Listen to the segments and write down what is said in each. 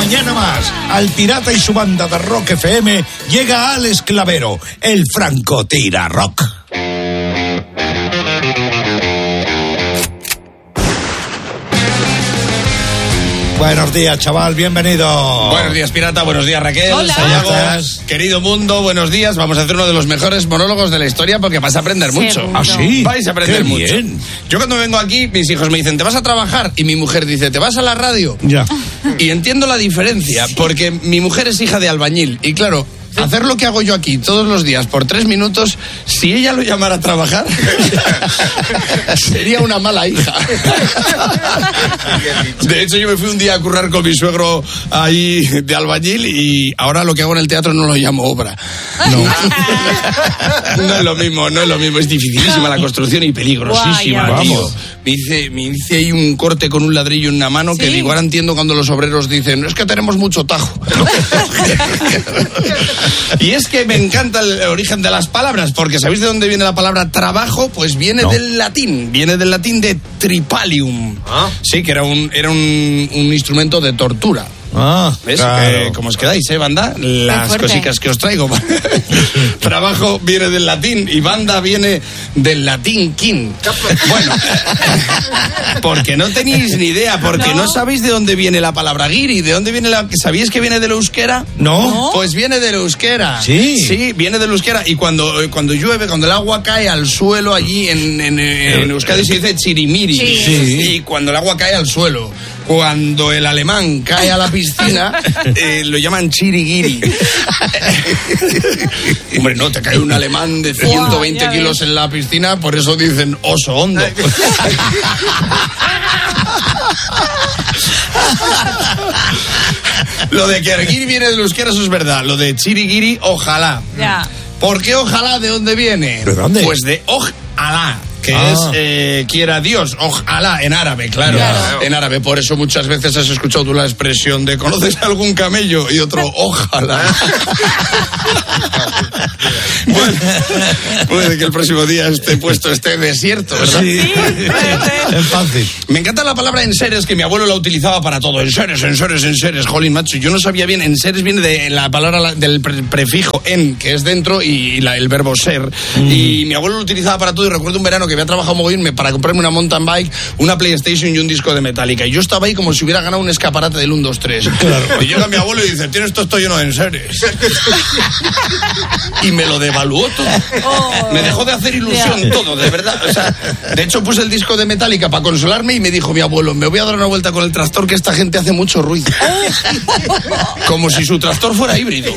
mañana más, al Pirata y su banda de Rock FM, llega Alex Clavero, el francotira rock. Buenos días, chaval, bienvenido. Buenos días, Pirata, buenos días, Raquel. Hola. Santiago, querido mundo, buenos días. Vamos a hacer uno de los mejores monólogos de la historia porque vas a aprender mucho. ¿Ah, sí? Vais a aprender Qué mucho. bien. Yo cuando vengo aquí, mis hijos me dicen, ¿te vas a trabajar? Y mi mujer dice, ¿te vas a la radio? Ya. Y entiendo la diferencia, porque mi mujer es hija de albañil. Y claro, hacer lo que hago yo aquí todos los días por 3 minutos, si ella lo llamara a trabajar, sería una mala hija. De hecho, yo me fui un día a currar con mi suegro ahí de albañil y ahora lo que hago en el teatro no lo llamo obra. No es lo mismo, no es lo mismo. Es dificilísima la construcción y peligrosísima, Guay, tío. vamos. Me hice ahí un corte con un ladrillo en una mano que digo, ahora entiendo cuando los obreros dicen, es que tenemos mucho tajo. Y es que me encanta el origen de las palabras, porque ¿sabéis de dónde viene la palabra trabajo? Pues viene del latín de tripalium. Sí, que era un instrumento de tortura. ¿Ves? Claro. ¿Cómo os quedáis, banda? Las cositas que os traigo. Trabajo viene del latín y banda viene del latín kin. Bueno, porque no tenéis ni idea, porque no sabéis de dónde viene la palabra guiri, de dónde viene ¿sabíais que viene del euskera? ¿No? Pues viene del euskera. Sí. Sí, viene del euskera. Y cuando llueve, cuando el agua cae al suelo allí en Euskadi se dice chirimiri. Sí. Y cuando el agua cae al suelo. Cuando el alemán cae a la piscina, lo llaman chiriguiri. Hombre, no, te cae un alemán de 120 kilos en la piscina, por eso dicen oso hondo. Lo de que arguiri viene de los euskera, eso es verdad. Lo de chiriguiri, ojalá. Ya. ¿Por qué ojalá? ¿De dónde viene? ¿De dónde? Pues de ojalá, que es quiera Dios, ojalá, en árabe, claro. En árabe, por eso muchas veces has escuchado tú la expresión de ¿conoces algún camello? Y otro, ojalá. Bueno, puede que el próximo día este puesto esté desierto, ¿verdad? Sí. Es fácil. Me encanta la palabra enseres, que mi abuelo la utilizaba para todo. Enseres. Jolín, macho, yo no sabía bien. Enseres viene de la palabra del prefijo en, que es dentro, y el verbo ser. Y mi abuelo lo utilizaba para todo. Y recuerdo un verano que había trabajado mogollón para comprarme una mountain bike, una PlayStation y un disco de Metallica. Y yo estaba ahí como si hubiera ganado un escaparate del 1, 2, 3. Claro. Y llega mi abuelo y dice, tienes todo esto lleno de enseres. Y me lo devaluó todo. Me dejó de hacer ilusión todo, de verdad. O sea, de hecho puse el disco de Metallica para consolarme y me dijo mi abuelo, me voy a dar una vuelta con el tractor, que esta gente hace mucho ruido. Como si su tractor fuera híbrido.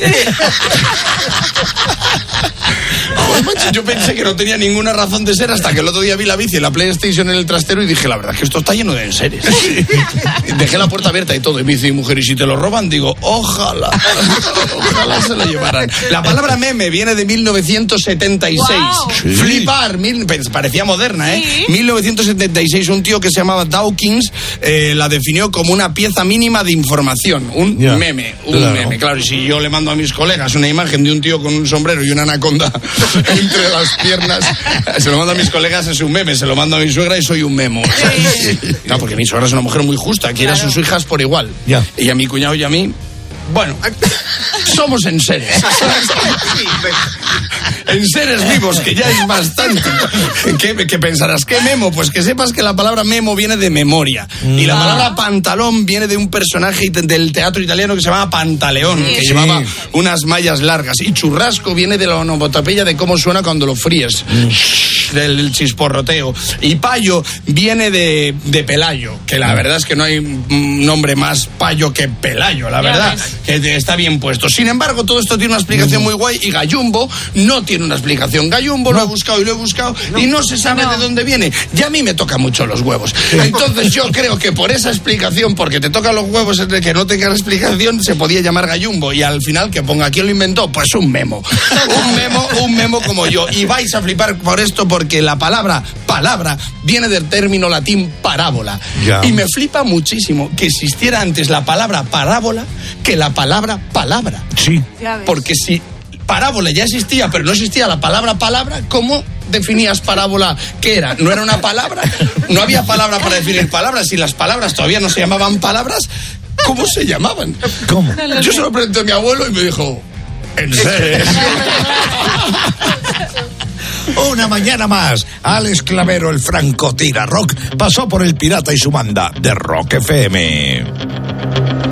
Joder, macho, yo pensé que no tenía ninguna razón de ser hasta que el otro día vi la bici en la PlayStation en el trastero y dije, la verdad es que esto está lleno de enseres. Dejé la puerta abierta y todo, y me dice mi mujer, ¿y si te lo roban? Digo, ojalá se lo llevaran. La palabra meme viene de 1976. Wow. Sí. Flipar, parecía moderna, ¿eh? Sí. 1976, un tío que se llamaba Dawkins la definió como una pieza mínima de información, un meme, meme. Claro, y si yo le mando a mis colegas una imagen de un tío con un sombrero y una anaconda entre las piernas, se lo mando a mis colegas, es un meme, se lo mando a mi suegra y soy un memo. No, porque mi suegra es una mujer muy justa, quiere a sus hijas por igual. Ya. Y a mi cuñado y a mí, bueno, somos enseres. Enseres vivos, que ya es bastante. ¿Qué pensarás? ¿Qué memo? Pues que sepas que la palabra memo viene de memoria. Y la palabra pantalón viene de un personaje del teatro italiano que se llamaba Pantaleón, que llevaba unas mallas largas. Y churrasco viene de la onomatopeya de cómo suena cuando lo fríes. Del chisporroteo. Y payo viene de Pelayo, que la verdad es que no hay un nombre más payo que Pelayo, la verdad, que está bien puesto. Sin embargo, todo esto tiene una explicación muy guay, y Gallumbo no tiene una explicación. Gallumbo lo he buscado y lo he buscado y no se sabe de dónde viene. Y a mí me toca mucho los huevos. Entonces yo creo que por esa explicación, porque te tocan los huevos entre que no tenga la explicación, se podía llamar Gallumbo. Y al final, que ponga quién lo inventó, pues un memo. Un memo como yo. Y vais a flipar por esto, porque la palabra viene del término latín parábola. Ya. Y me flipa muchísimo que existiera antes la palabra parábola que la palabra palabra. Sí. Porque si parábola ya existía, pero no existía la palabra ¿cómo definías parábola? ¿Qué era? ¿No era una palabra? No había palabra para definir palabras. Si las palabras todavía no se llamaban palabras, ¿Cómo se llamaban? ¿Cómo? Yo se lo pregunté a mi abuelo y me dijo, ¿en serio? Una mañana más, Alex Clavero, el francotira rock, pasó por el pirata y su banda de Rock FM.